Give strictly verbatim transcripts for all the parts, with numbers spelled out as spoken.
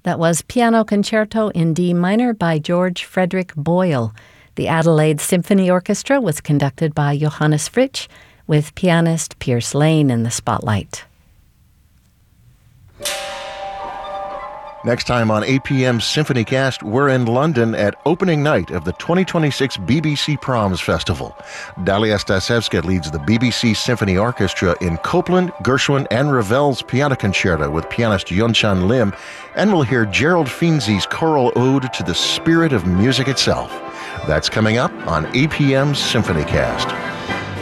That was Piano Concerto in D minor by George Frederick Boyle. The Adelaide Symphony Orchestra was conducted by Johannes Fritsch, with pianist Pierce Lane in the spotlight. Next time on A P M's SymphonyCast, we're in London at opening night of the twenty twenty-six B B C Proms Festival. Dalia Stasevska leads the B B C Symphony Orchestra in Copland, Gershwin, and Ravel's Piano Concerto with pianist Yunchan Lim, and we'll hear Gerald Finzi's choral ode to the spirit of music itself. That's coming up on A P M's SymphonyCast.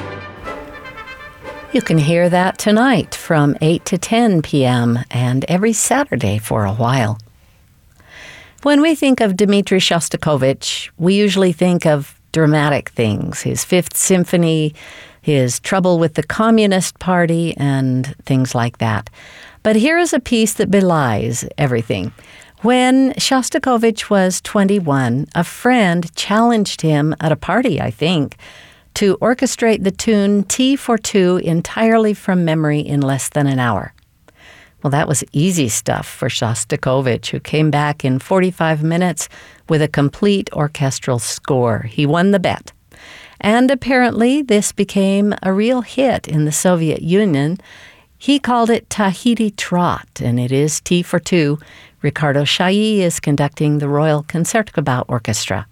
You can hear that tonight from eight to ten p.m. and every Saturday for a while. When we think of Dmitri Shostakovich, we usually think of dramatic things, his Fifth Symphony, his trouble with the Communist Party, and things like that. But here is a piece that belies everything. When Shostakovich was twenty-one, a friend challenged him at a party, I think, to orchestrate the tune T for Two entirely from memory in less than an hour. Well, that was easy stuff for Shostakovich, who came back in forty-five minutes with a complete orchestral score. He won the bet. And apparently this became a real hit in the Soviet Union. He called it Tahiti Trot, and it is T for Two. Ricardo Chailly is conducting the Royal Concertgebouw Orchestra.